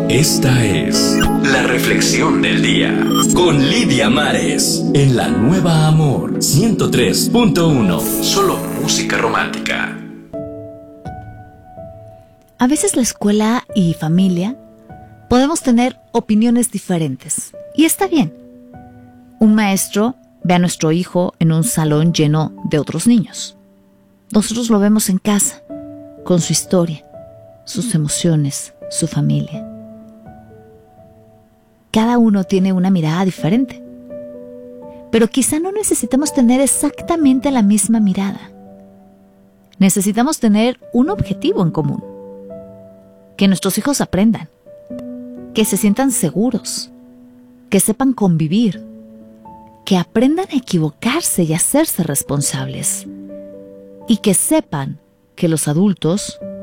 Esta es la reflexión del día con Lidia Mares en la Nueva Amor 103.1. Solo música romántica. A veces la escuela y familia podemos tener opiniones diferentes y está bien. Un maestro ve a nuestro hijo en un salón lleno de otros niños. Nosotros lo vemos en casa, con su historia, sus emociones, su familia. Cada uno tiene una mirada diferente, pero quizá no necesitamos tener exactamente la misma mirada. Necesitamos tener un objetivo en común. Que nuestros hijos aprendan, que se sientan seguros, que sepan convivir, que aprendan a equivocarse y a hacerse responsables, y que sepan que los adultos